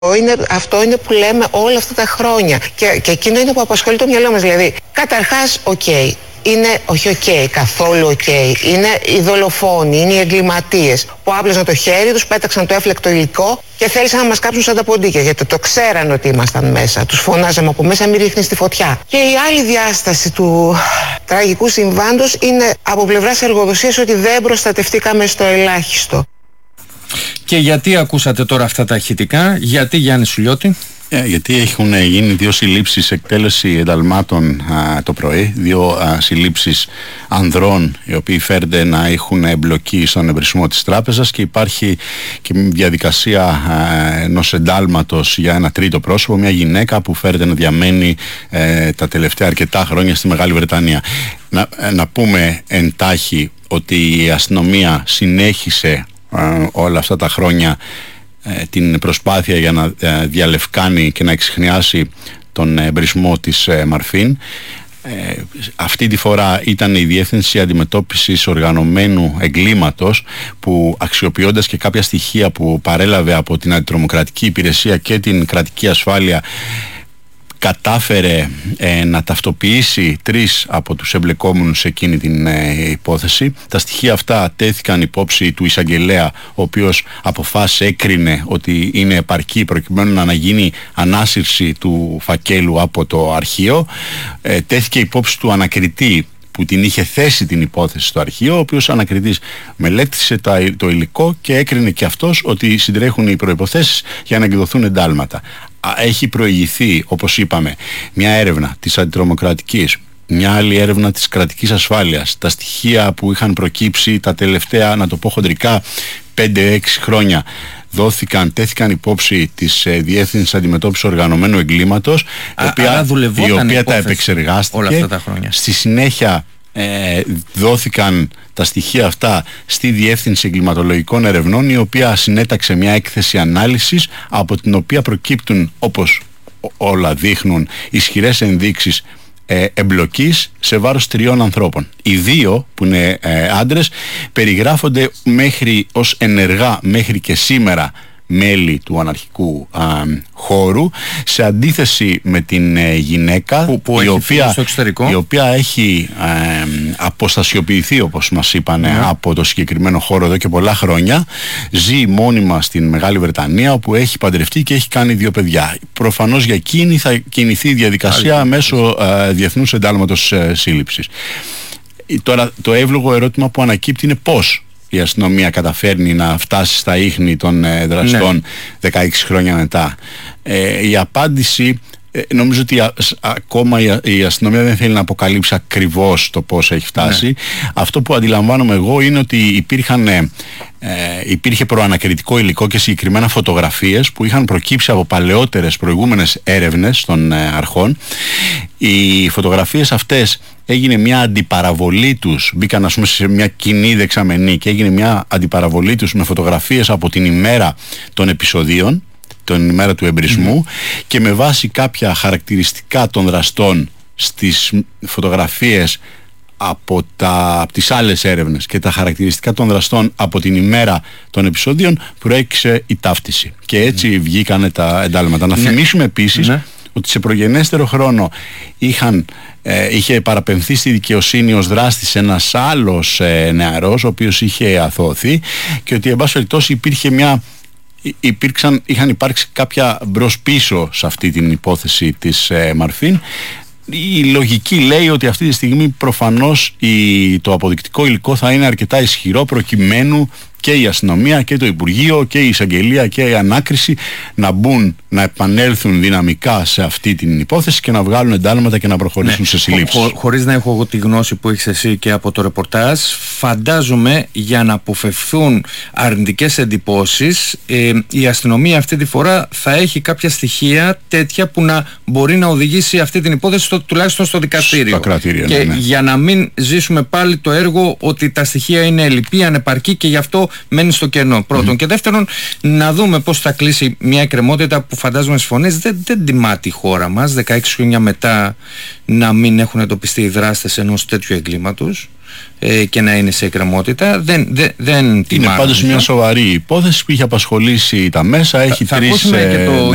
Αυτό είναι που λέμε όλα αυτά τα χρόνια. Και εκείνο είναι που απασχολεί το μυαλό μας. Δηλαδή, καταρχάς, καθόλου είναι οι δολοφόνοι, είναι οι εγκληματίες που άπλωσαν το χέρι τους, πέταξαν το έφλεκτο υλικό και θέλησαν να μας κάψουν σαν τα ποντίκια. Γιατί το ξέραν ότι ήμασταν μέσα. Τους φωνάζαμε από μέσα, μην ρίχνεις τη φωτιά. Και η άλλη διάσταση του τραγικού συμβάντος είναι από πλευράς εργοδοσίας ότι δεν προστατευτήκαμε στο ελάχιστο. Και γιατί ακούσατε τώρα αυτά τα ηχητικά, γιατί, Γιάννη Σουλιώτη? Γιατί έχουν γίνει 2 συλλήψεις εκτέλεση ενταλμάτων το πρωί, 2 συλλήψεις ανδρών οι οποίοι φέρνται να έχουν εμπλοκή στον εμπρισμό της τράπεζας, και υπάρχει και μια διαδικασία ενός εντάλματος για ένα τρίτο πρόσωπο, μια γυναίκα που φέρνται να διαμένει τα τελευταία αρκετά χρόνια στη Μεγάλη Βρετανία. Να πούμε εντάχει ότι η αστυνομία συνέχισε όλα αυτά τα χρόνια την προσπάθεια για να διαλευκάνει και να εξιχνιάσει τον εμπρισμό της Μαρφίν. Αυτή τη φορά ήταν η Διεύθυνση Αντιμετώπισης Οργανωμένου Εγκλήματος που, αξιοποιώντας και κάποια στοιχεία που παρέλαβε από την Αντιτρομοκρατική Υπηρεσία και την Κρατική Ασφάλεια, κατάφερε να ταυτοποιήσει 3 από τους εμπλεκόμενους σε εκείνη την υπόθεση. Τα στοιχεία αυτά τέθηκαν υπόψη του εισαγγελέα, ο οποίος αποφάσισε, έκρινε ότι είναι επαρκή προκειμένου να αναγίνει ανάσυρση του φακέλου από το αρχείο. Τέθηκε υπόψη του ανακριτή που την είχε θέσει την υπόθεση στο αρχείο, ο οποίος ανακριτής μελέτησε το υλικό και έκρινε και αυτός ότι συντρέχουν οι προϋποθέσεις για να εκδοθούν εντάλματα. Έχει προηγηθεί, όπως είπαμε, μια έρευνα της αντιτρομοκρατικής, μια άλλη έρευνα της κρατικής ασφάλειας. Τα στοιχεία που είχαν προκύψει τα τελευταία, να το πω χοντρικά, 5-6 χρόνια τέθηκαν υπόψη της Διεύθυνσης Αντιμετώπισης Οργανωμένου Εγκλήματος, η οποία τα επεξεργάστηκε όλα αυτά τα χρόνια. Στη συνέχεια δόθηκαν τα στοιχεία αυτά στη Διεύθυνση Εγκληματολογικών Ερευνών, η οποία συνέταξε μια έκθεση ανάλυσης, από την οποία προκύπτουν, όπως όλα δείχνουν, ισχυρές ενδείξεις εμπλοκής σε βάρος 3 ανθρώπων. Οι 2 που είναι άντρες περιγράφονται ως ενεργά μέχρι και σήμερα μέλη του αναρχικού χώρου, σε αντίθεση με την γυναίκα η οποία έχει αποστασιοποιηθεί, όπως μας είπανε, από το συγκεκριμένο χώρο εδώ και πολλά χρόνια. Ζει μόνιμα στην Μεγάλη Βρετανία, όπου έχει παντρευτεί και έχει κάνει 2 παιδιά. Προφανώς για εκείνη θα κινηθεί η διαδικασία μέσω διεθνούς εντάλματος σύλληψης. Τώρα το εύλογο ερώτημα που ανακύπτει είναι πώς η αστυνομία καταφέρνει να φτάσει στα ίχνη των δραστών 16 χρόνια μετά. Η απάντηση, νομίζω ότι ακόμα η αστυνομία δεν θέλει να αποκαλύψει ακριβώς το πώς έχει φτάσει. Αυτό που αντιλαμβάνομαι εγώ είναι ότι υπήρχε προανακριτικό υλικό και συγκεκριμένα φωτογραφίες που είχαν προκύψει από παλαιότερες προηγούμενες έρευνες των αρχών. Οι φωτογραφίες αυτές έγινε μια αντιπαραβολή τους, μπήκαν ας πούμε σε μια κοινή δεξαμενή και έγινε μια αντιπαραβολή τους με φωτογραφίες από την ημέρα των επεισοδίων, την ημέρα του εμπρισμού, και με βάση κάποια χαρακτηριστικά των δραστών στις φωτογραφίες από τις άλλες έρευνες και τα χαρακτηριστικά των δραστών από την ημέρα των επεισοδίων, προέκυψε η ταύτιση και έτσι βγήκανε τα εντάλματα. Να θυμίσουμε επίσης ότι σε προγενέστερο χρόνο είχε παραπεμφθεί στη δικαιοσύνη ως δράστης ένας άλλος νεαρός, ο οποίος είχε αθώωθει, και ότι εν πάση περιπτώσει είχαν υπάρξει κάποια μπρος πίσω σε αυτή την υπόθεση της Μαρφίν. Η λογική λέει ότι αυτή τη στιγμή προφανώς το αποδεικτικό υλικό θα είναι αρκετά ισχυρό, προκειμένου και η αστυνομία και το Υπουργείο και η εισαγγελία και η ανάκριση να επανέλθουν δυναμικά σε αυτή την υπόθεση και να βγάλουν εντάλματα και να προχωρήσουν σε συλλήψεις. Χωρίς να έχω εγώ τη γνώση που έχεις εσύ και από το ρεπορτάζ, φαντάζομαι για να αποφευθούν αρνητικές εντυπώσεις, η αστυνομία αυτή τη φορά θα έχει κάποια στοιχεία τέτοια που να μπορεί να οδηγήσει αυτή την υπόθεση τουλάχιστον στο δικαστήριο. Και για να μην ζήσουμε πάλι το έργο ότι τα στοιχεία είναι ελλειπή, ανεπαρκή και γι' αυτό μένει στο κενό. Πρώτον. Και δεύτερον, να δούμε πώς θα κλείσει μια εκκρεμότητα που φαντάζομαι συμφωνείς δεν τιμά τη χώρα μας 16 χρόνια μετά να μην έχουν εντοπιστεί οι δράστες ενός τέτοιου εγκλήματος και να είναι σε εκκρεμότητα. Δεν είναι πάντως μια σοβαρή υπόθεση που είχε απασχολήσει τα μέσα. Έχει θα ακούσουμε και